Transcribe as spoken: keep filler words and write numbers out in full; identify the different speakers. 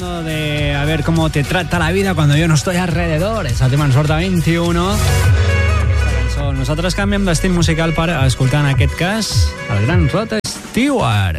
Speaker 1: hablando de a ver cómo te trata la vida cuando yo no estoy alrededor. És el tema en Sorta veintiuno. Nosaltres canviem d'estil musical per escoltar en aquest cas el gran Rod Stewart.